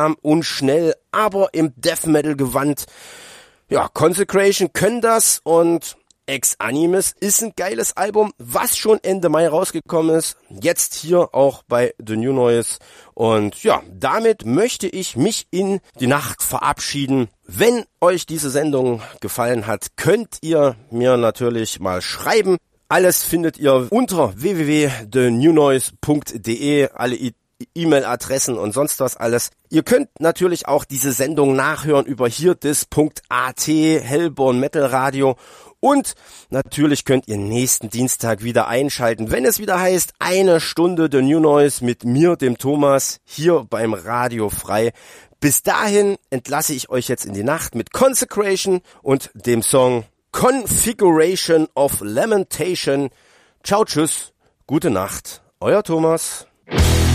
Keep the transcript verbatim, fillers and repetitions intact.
langsam und schnell, aber im Death Metal Gewand. Ja, Consecration können das und Ex Animus ist ein geiles Album, was schon Ende Mai rausgekommen ist. Jetzt hier auch bei The New Noise. Und ja, damit möchte ich mich in die Nacht verabschieden. Wenn euch diese Sendung gefallen hat, könnt ihr mir natürlich mal schreiben. Alles findet ihr unter w w w punkt the new noise punkt d e, alle E-Mail-Adressen und sonst was alles. Ihr könnt natürlich auch diese Sendung nachhören über hierdis punkt a t, Hellborn Metal Radio. Und natürlich könnt ihr nächsten Dienstag wieder einschalten, wenn es wieder heißt, eine Stunde The New Noise mit mir, dem Thomas, hier beim Radio Frei. Bis dahin entlasse ich euch jetzt in die Nacht mit Consecration und dem Song Configuration of Lamentation. Ciao, tschüss, gute Nacht, euer Thomas.